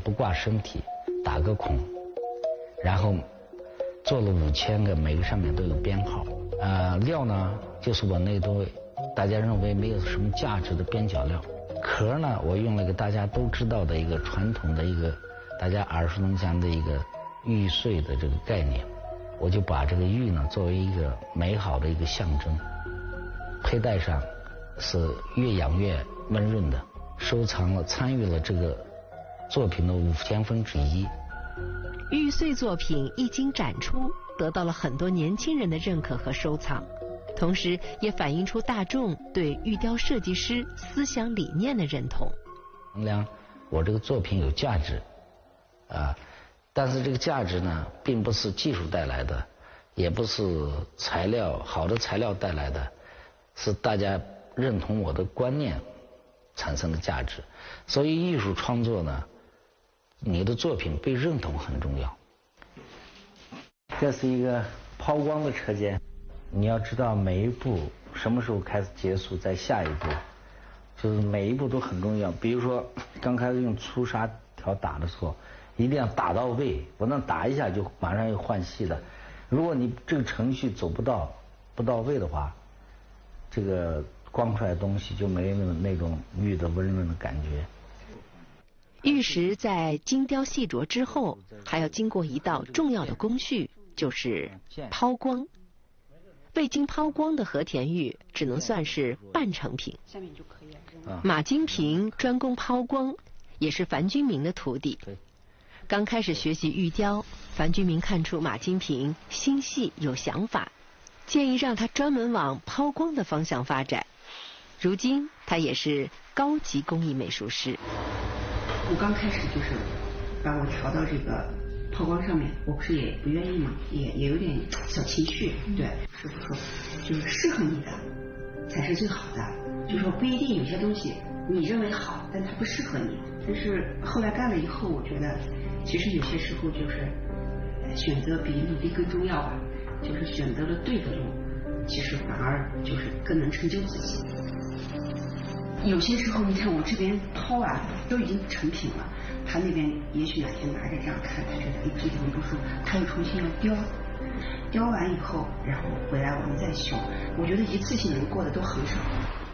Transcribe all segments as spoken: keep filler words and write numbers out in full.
不挂身体，打个孔，然后做了五千个，每个上面都有编号。呃，料呢就是我那堆大家认为没有什么价值的边角料。壳呢，我用了一个大家都知道的一个传统的一个大家耳熟能详的一个玉碎的这个概念，我就把这个玉呢作为一个美好的一个象征，佩戴上是越养越温润的，收藏了参与了这个作品的五千分之一。 玉碎作品一经展出，得到了很多年轻人的认可和收藏，同时也反映出大众对玉雕设计师思想理念的认同。 衡量我这个作品有价值啊，但是这个价值呢并不是技术带来的，也不是材料好的材料带来的，是大家认同我的观念产生的价值。所以艺术创作呢，你的作品被认同很重要。这是一个抛光的车间，你要知道每一步什么时候开始结束，在下一步，就是每一步都很重要。比如说刚开始用粗砂条打的时候，一定要打到位，不能打一下就马上要换细的。如果你这个程序走不到不到位的话，这个光出来的东西就没有那种玉的温润的感觉。 玉石在精雕细琢之后，还要经过一道重要的工序，就是抛光。未经抛光的和田玉只能算是半成品。下面就可以了。马金平专攻抛光，也是樊君明的徒弟。刚开始学习玉雕，樊君明看出马金平心细有想法，建议让他专门往抛光的方向发展。如今他也是高级工艺美术师。 我刚开始就是把我调到这个抛光上面，我不是也不愿意嘛，也也有点小情绪。对，师傅说，就是适合你的才是最好的，就说不一定有些东西你认为好，但它不适合你。但是后来干了以后，我觉得其实有些时候就是选择比努力更重要吧，就是选择了对的路，其实反而就是更能成就自己。有些时候你看我这边抛完都已经成品了，他那边也许哪天拿着这样看，他觉得哎这地方不舒服，他又重新要雕，雕完以后然后回来我们再修。我觉得一次性能过的都很少。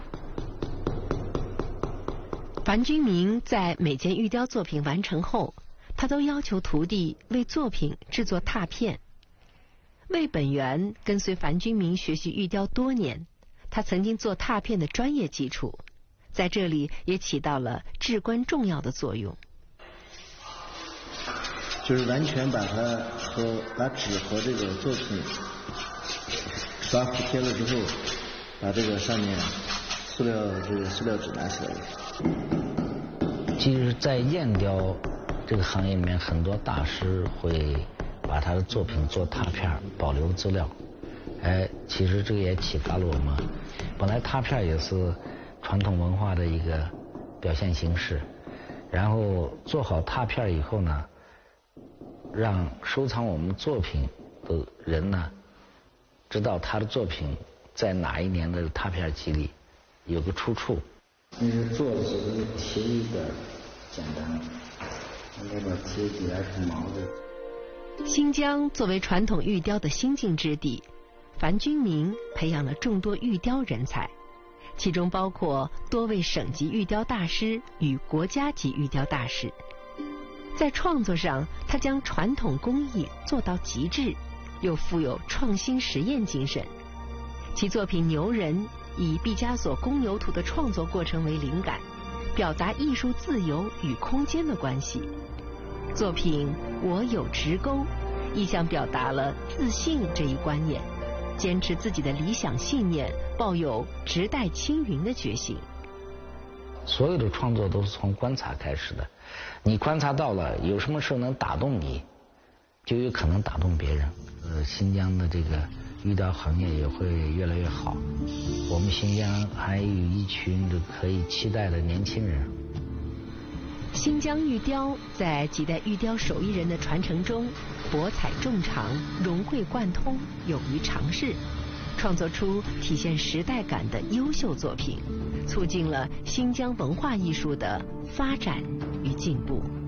樊君明在每件玉雕作品完成后，他都要求徒弟为作品制作拓片。魏本源跟随樊君明学习玉雕多年，他曾经做拓片的专业基础，在这里也起到了至关重要的作用。 就是完全把它和把纸和这个作品刷服贴了之后，把这个上面塑料这个塑料纸拿起来了。 其实在砚雕这个行业里面，很多大师会把他的作品做拓片保留资料。哎，其实这个也启发了我们。本来拓片也是传统文化的一个表现形式，然后做好拓片以后呢，让收藏我们作品的人呢知道他的作品在哪一年的拓片集里有个出处。那个做的时候贴一个简单，那边贴几来根毛的。 新疆作为传统玉雕的新晋之地，樊君明培养了众多玉雕人才，其中包括多位省级玉雕大师与国家级玉雕大师。在创作上，他将传统工艺做到极致，又富有创新实验精神。其作品《牛人》以毕加索《公牛图》的创作过程为灵感，表达艺术自由与空间的关系。作品《我有直钩》意象表达了自信这一观念，坚持自己的理想信念，抱有直待青云的决心。 所有的创作都是从观察开始的，你观察到了有什么事能打动你，就有可能打动别人。呃，新疆的这个玉雕行业也会越来越好，我们新疆还有一群的可以期待的年轻人。 新疆玉雕在几代玉雕手艺人的传承中，博采众长，融会贯通，勇于尝试，创作出体现时代感的优秀作品，促进了新疆文化艺术的发展与进步。